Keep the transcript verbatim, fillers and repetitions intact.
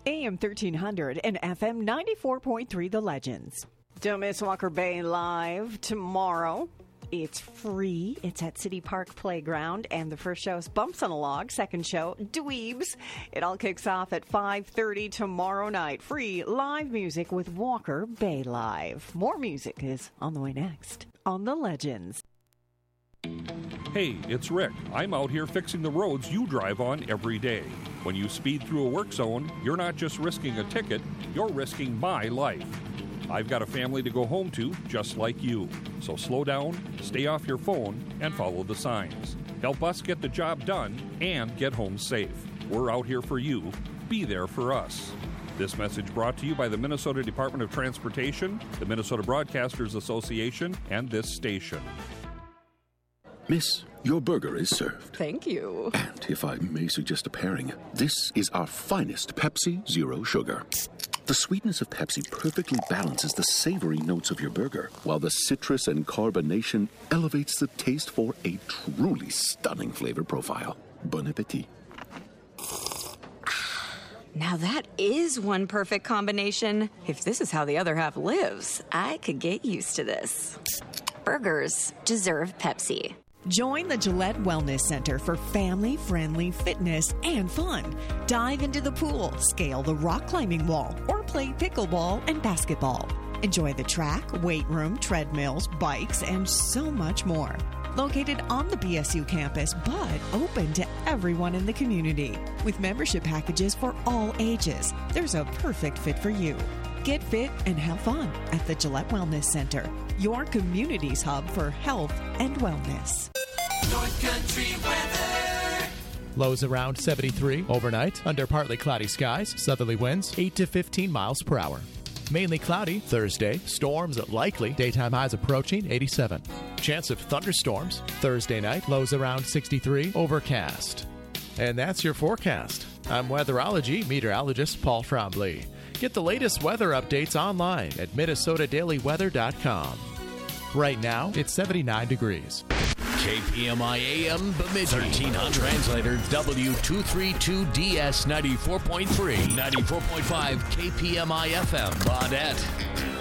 A M thirteen hundred and F M ninety-four point three The Legends. Don't miss Walker Bay Live tomorrow. It's free. It's at City Park Playground. And the first show is Bumps on a Log. Second show, Dweebs. It all kicks off at five thirty tomorrow night. Free live music with Walker Bay Live. More music is on the way next on The Legends. Hey, it's Rick. I'm out here fixing the roads you drive on every day. When you speed through a work zone, you're not just risking a ticket, you're risking my life. I've got a family to go home to, just like you. So slow down, stay off your phone, and follow the signs. Help us get the job done and get home safe. We're out here for you. Be there for us. This message brought to you by the Minnesota Department of Transportation, the Minnesota Broadcasters Association, and this station. Miss, your burger is served. Thank you. And if I may suggest a pairing, this is our finest Pepsi Zero Sugar. The sweetness of Pepsi perfectly balances the savory notes of your burger, while the citrus and carbonation elevates the taste for a truly stunning flavor profile. Bon appetit. Now that is one perfect combination. If this is how the other half lives, I could get used to this. Burgers deserve Pepsi. Join the Gillette Wellness Center for family-friendly fitness and fun. Dive into the pool, scale the rock climbing wall, or play pickleball and basketball. Enjoy the track, weight room, treadmills, bikes, and so much more. Located on the B S U campus, but open to everyone in the community. With membership packages for all ages, there's a perfect fit for you. Get fit and have fun at the Gillette Wellness Center, your community's hub for health and wellness. North Country weather. Lows around seventy-three overnight under partly cloudy skies, southerly winds eight to fifteen miles per hour. Mainly cloudy Thursday, storms likely, daytime highs approaching eighty-seven. Chance of thunderstorms Thursday night, lows around sixty-three, overcast. And that's your forecast. I'm weatherology meteorologist Paul Trombley. Get the latest weather updates online at minnesota daily weather dot com. Right now, it's seventy-nine degrees. K P M I A M Bemidji. thirteen hundred. Translator W two thirty-two D S ninety-four point three. ninety-four point five K P M I F M Baudette.